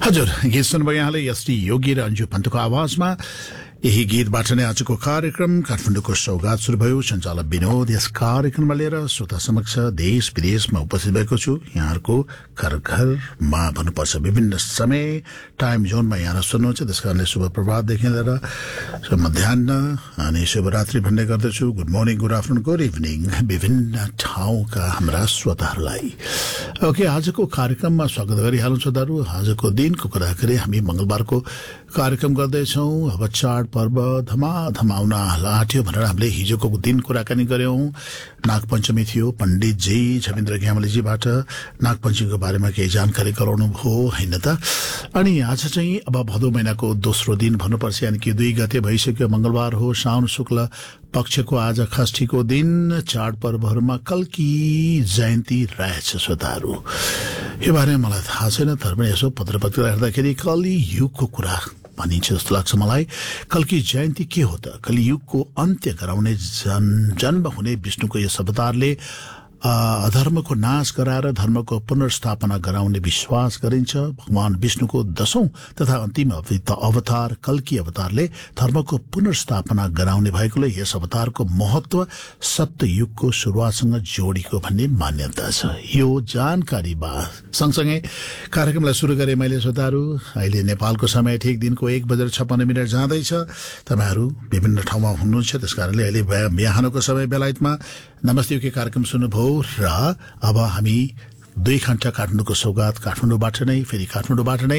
हजुर गीत सुन्नुभयो यहाँले एसटी योगी र अन्जु पन्तको आवाजमा। यही गीतबाट नै आजको कार्यक्रम काठमाडौँको सौगात शुरू भयो। सञ्चालक विनोद यस कार्यक्रममा लिएर श्रोता समक्ष देश विदेशमा उपस्थित भएको छु। यहाँहरूको घर घरमा भन्नुपर्छ विभिन्न समय टाइम जोनमा यहाँ सुन्नुहुन्छ, त्यस कारणले शुभ प्रभातदेखि लिएर मध्याह्न अनि शुभरात्रि भन्ने गर्दछु। Good morning, good afternoon, good evening विभिन्न ठाउँका हाम्रा श्रोताहरूलाई। ओके, आजको कार्यक्रममा स्वागत गरिहालौँ श्रोताहरू। आजको दिनको कुरा गरे हामी मंगलबारको कार्यक्रम गर्दैछौँ। अब चाड पर्व धमाधमाउन लाट्यो भनेर हामीले हिजोको दिन कुराकानी गर्यौं। नागपञ्चमी थियो, पण्डितजी छविन्द्र घ्यामलीजीबाट नागपञ्चमीको बारेमा केही जानकारी गराउनु भयो हैन त। अनि आज चाहिँ अब भदौ महिनाको दोस्रो दिन भन्नुपर्छ, यानि कि 2 गते भइसक्यो, मंगलबार हो, साउन शुक्ल पक्षको आज षष्ठीको दिन। चाडपर्वहरूमा कल्की जयन्ती रहेछ श्रोताहरू। यो बारेमा मलाई थाहा छैन, तर पनि यसो पत्रपत्रिका हेर्दाखेरि कलि युगको कुरा भनिन्छ जस्तो लाग्छ मलाई। कल्की जयन्ती के हो त? कलियुगको अन्त्य गराउने जन्म हुने विष्णुको यस अवतारले अधर्मको नाश गराएर धर्मको पुनर्स्थापना गराउने विश्वास गरिन्छ। भगवान विष्णुको 10औं तथा अन्तिम अवतार कल्की अवतारले धर्मको पुनर्स्थापना गराउने भएकोले यस अवतारको महत्व सत्य युगको सुरुवातसँग जोडिएको भन्ने मान्यता छ। यो जानकारी सँगसँगै कार्यक्रमलाई सुरु गरे मैले श्रोताहरू। अहिले नेपालको समय ठिक दिनको 1:56 जाँदैछ। तपाईहरू विभिन्न ठाउँमा हुनुहुन्छ, त्यसकारणले अहिले बिहानको समय बेलायतमा नमस्ते युके कार्यक्रम सुन्नुभयो। र अब हामी 2 घण्टा काठमाडौँको सौगात काठमाडौँबाट नै फेरि काठमाडौँबाट नै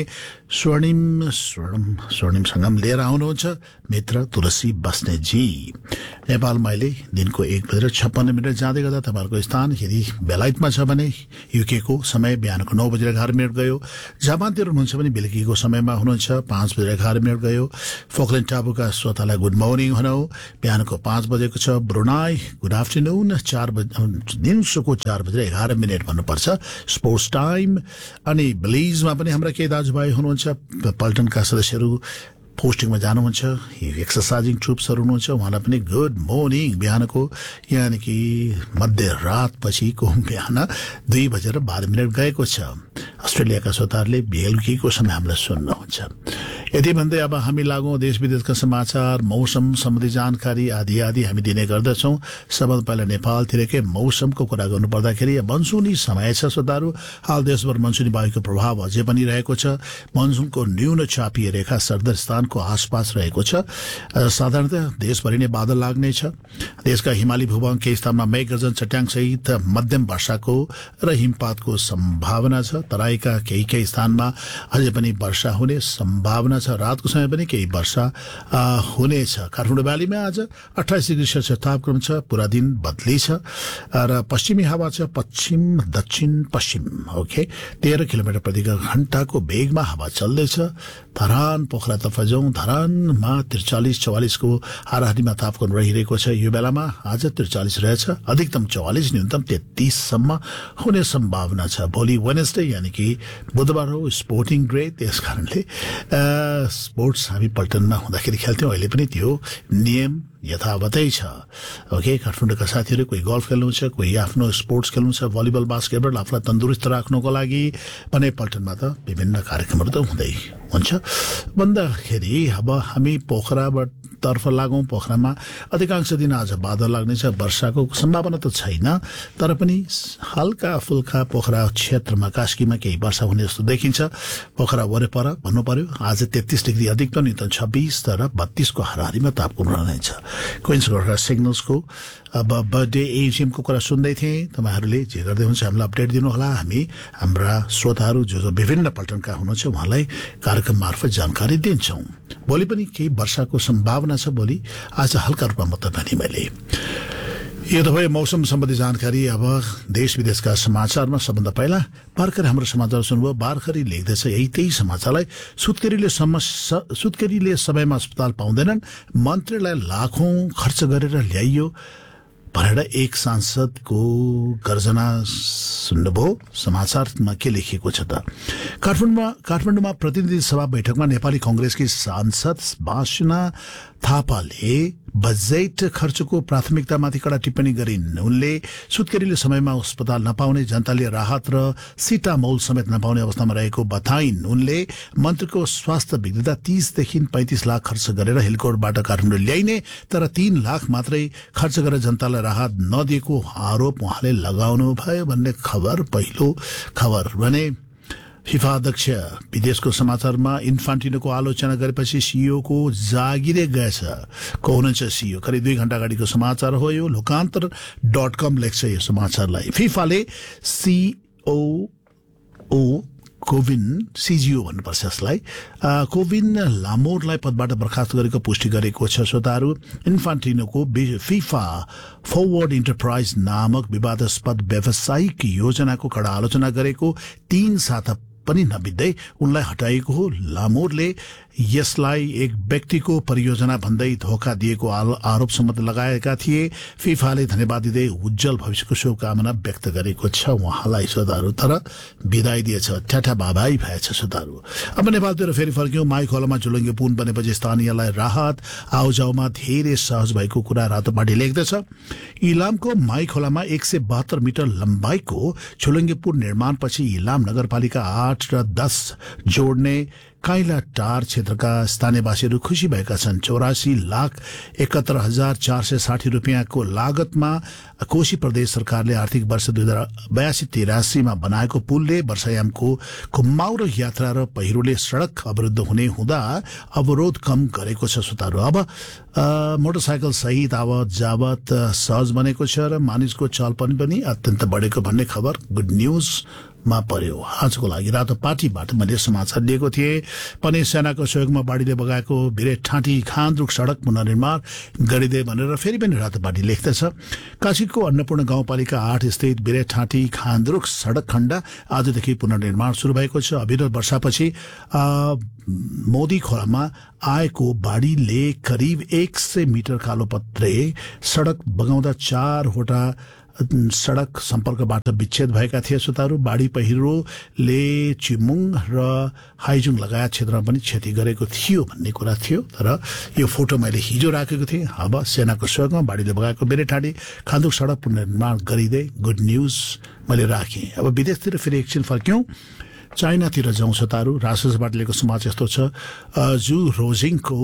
स्वर्णिम संगम लिएर आउनुहुन्छ मित्र तुलसी बस्नेतजी। नेपालमा अहिले दिनको 1:56 जाँदै गर्दा तपाईँहरूको स्थान यदि बेलायतमा छ भने युकेको समय बिहानको 9:11 गयो। जापानतिर हुनुहुन्छ भने बेलुकीको समयमा हुनुहुन्छ 5:11 गयो। फोकल्यान्ड टापुका श्रोतालाई गुड मर्निङ भनौँ, बिहानको 5 बजेको छ। ब्रुनाई गुड आफ्टरनुन, दिउँसोको 4:11 भन्नुपर्छ स्पोर्ट्स टाइम। अनि बेलिजमा पनि हाम्रा केही दाजुभाइ हुनुहुन्छ, पल्टनका सदस्यहरू पोस्टिङमा जानुहुन्छ, एक्सर्साइजिङ ट्रुप्सहरू हुनुहुन्छ, उहाँलाई पनि गुड मर्निङ। बिहानको यानि कि मध्यरातपछिको बिहान 2:12 गएको छ। अस्ट्रेलियाका श्रोताहरूले बेलुकीको समय हामीलाई सुन्नुहुन्छ। यति भन्दै अब हामी लागौं देश विदेशका समाचार, मौसम सम्बन्धी जानकारी आदि आदि हामी दिने गर्दछौं। सबभन्दा पहिला नेपालतिरकै मौसमको कुरा गर्नु पर्दाखेरि मनसुनी समय छ श्रोताहरू। हाल देशभर मनसुनी वायुको प्रभाव अझै पनि रहेको छ। मनसुनको न्यून चापीय रेखा सरदरस्थानको आसपास रहेको छ। साधारणतः देशभरि नै बादल लाग्नेछ। देशका हिमाली भूभाग केही स्थानमा मेघगर्जन चट्याङ सहित मध्यम वर्षाको र हिमपातको सम्भावना छ। तराईका केही स्थानमा अझै पनि वर्षा हुने सम्भावना छ। रातको समय पनि केही वर्षा हुनेछ। काठमाडौँ भ्यालीमा आज 28 डिग्री सेल्सियस तापक्रम छ। पूरा दिन बदली छ र पश्चिमी हावा छ पश्चिम दक्षिण पश्चिम। ओके, 13 किलोमिटर प्रति घण्टाको वेगमा हावा चल्दैछ। धरान पोखरातर्फ जाउँ, धरानमा 43-44 को हाराहारीमा तापक्रम रहिरहेको छ। यो बेलामा आज 43 रहेछ, अधिकतम 44, न्यूनतम 33 सम्म हुने सम्भावना छ। भोलि वेडनेसडे यानि कि बुधबार हो, स्पोर्टिङ डे, त्यस कारणले स्पोर्ट्स हामी पल्टनमा हुँदाखेरि खेल्थ्यौं। अहिले पनि त्यो नियम यथावतै छ। ओके, काठमाडौँका साथीहरू कोही गल्फ खेल्नुहुन्छ, कोही आफ्नो स्पोर्ट्स खेल्नुहुन्छ, भलिबल बास्केटबल, आफूलाई तन्दुरुस्त राख्नको लागि भने पल्टनमा त विभिन्न कार्यक्रमहरू त हुँदै हुन्छ। भन्दाखेरि अब हामी पोखराबाट तर्फ लागौं। पोखरामा अधिकांश दिन आज बादल लाग्नेछ। वर्षाको सम्भावना त छैन, तर पनि हल्का फुल्का पोखरा क्षेत्रमा कास्कीमा केही वर्षा हुने जस्तो देखिन्छ। पोखरा वरपर भन्नु पर्यो आज 33 डिग्री अधिकतम, न्यूनतम 26 तर 32 को हाराहारीमा तापक्रम रहनेछ। क्वीन्स गोर्खा सिग्नल्सको अब बर्थडे एजिएमको कुरा सुन्दै थिए। तपाईहरूले जे गर्दै हुन्छ हामीलाई अपडेट दिनुहोला। हामी हाम्रा श्रोताहरू जो विभिन्न पल्टनका हुनुहुन्छ उहाँलाई कार्यक्रम मार्फत जानकारी दिन्छौं। भोलि पनि केही वर्षाको सम्भावना छ। भोलि आज हल्का रूपमा मात्र भने मैले यो त भयो मौसम सम्बन्धी जानकारी। अब देश विदेशका समाचारमा सबभन्दा पहिला भर्खर हाम्रो समाचार सुन्नुभयो। भर्खरै लेख्दैछ त्यही समाचारलाई, सुत्केरीले समयमा अस्पताल पाउँदैनन्, मन्त्रीलाई लाखौं खर्च गरेर ल्याइयो, भनेर एक सांसदको गर्जना सुन्नुभयो। समाचारमा के लेखिएको छ त? काठमाडौँमा प्रतिनिधि सभा बैठकमा नेपाली कांग्रेसकी सांसद बासुना थापाले बजेट खर्चको प्राथमिकतामाथि कडा टिप्पणी गरिन्। उनले सुत्केरीले समयमा अस्पताल नपाउने, जनताले राहत र सिटामोल समेत नपाउने अवस्थामा रहेको बताइन्। उनले मन्त्रीको स्वास्थ्य बिग्रिँदा 30 देखि 35 लाख खर्च गरेर हेलिकप्टरबाट काठमाडौँ ल्याइने तर 3 लाख मात्रै खर्च गरेर जनतालाई राहत नदिएको आरोप उहाँले लगाउनु भयो भन्ने खबर पहिलो खबर भने। फिफा अध्यक्ष विदेशको समाचारमा इन्फान्टिनोको आलोचना गरेपछि सीईओ को जागिरै गएछ। को हुनुहुन्छ सीईओ? करिब 2 घण्टा अगाडिको समाचार हो यो। लोकान्तर.com लेख्छ यो समाचारलाई। फिफाले सीओओ कोविन सीजीओ भन्नुपर्छ यसलाई, कोविन लामोरलाई पदबाट बर्खास्त गरेको पुष्टि गरेको छ। श्रोताहरू, इन्फान्टिनोको फिफा फरवर्ड इन्टरप्राइज नामक विवादास्पद व्यावसायिक योजनाको कडा आलोचना गरेको 3 साता पनि नबित्दै उनलाई हटाइएको हो। लामोरले यसलाई एक व्यक्तिको परियोजना भन्दै धोका दिएको आरोप समेत लगाएका थिए। फिफाले धन्यवाद दिँदै उज्जवल भविष्यको शुभकामना व्यक्त गरेको छ उहाँलाई। श्रोताहरू, तर विदाई दिएछ, ठ्याठा बाबाई भएछ। श्रोताहरू, अब नेपालतिर फेरि फर्क्यौं। माई खोलामा झुलुङ्गे पुल बनेपछि स्थानीयलाई राहत, आउजाउमा धेरै सहज भएको कुरा रातोपाटी लेख्दछ। इलामको माई खोलामा 172 मिटर लम्बाइको झुलुङ्गे पुल निर्माणपछि इलाम नगरपालिका 8 र 10 जोड्ने काइला टार क्षेत्रका स्थानीयवासीहरू खुशी भएका छन्। 84,71,460 रुपियाँको लागतमा कोशी प्रदेश सरकारले आर्थिक वर्ष 2082-83 मा बनाएको पुलले वर्षायामको घुम्माउ र यात्रा र पहिरोले सड़क अवरुद्ध हुने हुँदा अवरोध कम गरेको छ। श्रोताहरू, अब मोटरसाइकल सहित आवत जावत सहज बनेको छ र मानिसको चलपन पनि अत्यन्त बढेको भन्ने खबर गुड न्यूज मा पर्यो। आजको लागि रातो पार्टीबाट मैले समाचार दिएको थिएँ। पनि सेनाको सहयोगमा बाढीले बगाएको भिरेठाँटी खान्द्रुक सड़क पुनर्निर्माण गरिँदै भनेर फेरि पनि रातो पार्टी लेख्दछ। काशीको अन्नपूर्ण गाउँपालिका 8 स्थित भिरेठाँटी खान्द्रुक सड़क खण्ड आजदेखि पुनर्निर्माण शुरू भएको छ। अविरत वर्षापछि मोदी खोलामा आएको बाढीले करिब 100 मिटर कालोपत्रे सड़क बगाउँदा 4वटा सड़क सम्पर्कबाट विच्छेद भएका थिए। श्रोताहरू, बाढी पहिरोले चिमुङ र हाइजुङ लगायत क्षेत्रमा पनि क्षति गरेको थियो भन्ने कुरा थियो। तर यो फोटो मैले हिजो राखेको थिएँ। अब सेनाको सहयोगमा बाढीले बगाएको भिरेठाँटी खान्द्रुक सड़क पुनर्निर्माण गरिँदै गुड न्यूज मैले राखेँ। अब विदेशतिर फेरि एकछिन फर्क्यौं। चाइनातिर जाउँ। श्रोताहरू, राष्ट्रसभाबाट लिएको समाज यस्तो छ। जु रोजिङको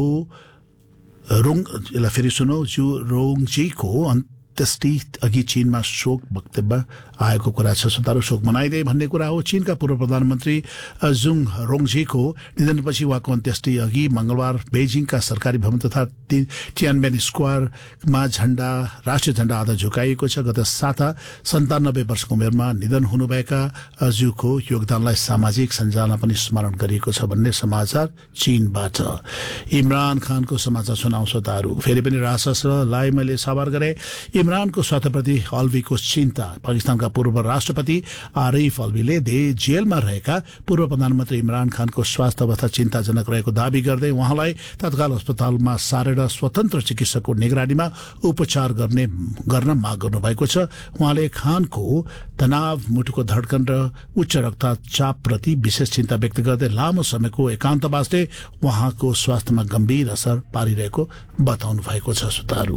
यसलाई फेरि सुनौ। जु रोङजीको त्यस्तै अघि चीनमा शोक वक्तव्य आएको कुरा छ। श्रोताहरू, शोक मनाइदे भन्ने कुरा हो। चीनका पूर्व प्रधानमन्त्री जुङ रोङजीको निधनपछि उहाँको अन्त्येष्टि अघि मंगलबार बेजिङका सरकारी भवन तथा टियानमेन स्क्वायरमा राष्ट्रिय झण्डा आधा झुकाइएको छ। गत साता 97 वर्षको उमेरमा निधन हुनुभएका जुको योगदानलाई सामाजिक सञ्जालमा पनि स्मरण गरिएको छ भन्ने समाचार चीनबाट। इमरान खानको समाचार सुनाउँ। श्रोताहरू, फेरि पनि राष्ट्रलाई मैले सवार गरे। इमरानको स्वास्थ्यप्रति अल्वीको चिन्ता। पाकिस्तानका पूर्व राष्ट्रपति आरिफ अल्वीले जेलमा रहेका पूर्व प्रधानमन्त्री इमरान खानको स्वास्थ्य अवस्था चिन्ताजनक रहेको दावी गर्दै उहाँलाई तत्काल अस्पतालमा सारेर स्वतन्त्र चिकित्सकको निगरानीमा उपचार गर्न माग गर्नुभएको छ। उहाँले खानको तनाव, मुटुको धड्कन र उच्च रक्तचापप्रति विशेष चिन्ता व्यक्त गर्दै लामो समयको एकान्तवासले उहाँको स्वास्थ्यमा गम्भीर असर पारिरहेको बताउनु भएको छ। श्रोताहरू,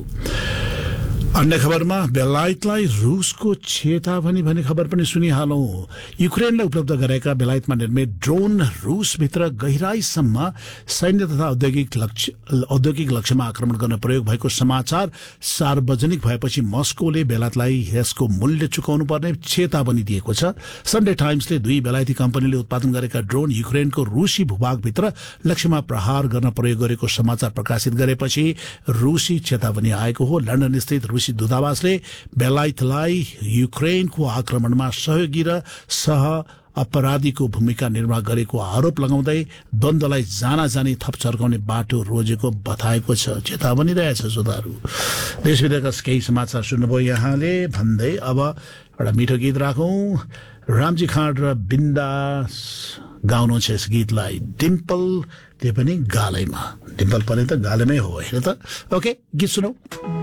अन्य खबरमा बेलायतलाई रूसको चेतावनी भन्ने खबर पनि सुनिहालौं। युक्रेनलाई उपलब्ध गरेका बेलायतमा निर्मित ड्रोन रूसभित्र गहिराईसम्म सैन्य तथा औद्योगिक लक्ष्यमा आक्रमण गर्न प्रयोग भएको समाचार सार्वजनिक भएपछि मस्कोले बेलायतलाई यसको मूल्य चुकाउनु पर्ने चेतावनी दिएको छ। सन्डे टाइम्सले 2 बेलायती कम्पनीले उत्पादन गरेका ड्रोन युक्रेनको रूसी भूभागभित्र लक्ष्यमा प्रहार गर्न प्रयोग गरेको समाचार प्रकाशित गरेपछि रूसी चेतावनी आएको हो। लन्डन स्थित रूसी दूतावासले बेलायतलाई युक्रेनको आक्रमणमा सहयोगी र सह अपराधीको भूमिका निर्वाह गरेको आरोप लगाउँदै द्वन्द्वलाई जानी थप चर्काउने बाटो रोजेको बताएको छ, चेतावनी रहेछ। श्रोताहरू, देश विदेशका केही समाचार सुन्नुभयो यहाँले भन्दै अब एउटा मिठो गीत राखौं। रामजी खाँड र बिन्दास गाउनुहुन्छ यस गीतलाई। डिम्पल, त्यो पनि गालैमा। डिम्पल पनि त गालैमै हो होइन त? ओके, गीत सुनौ।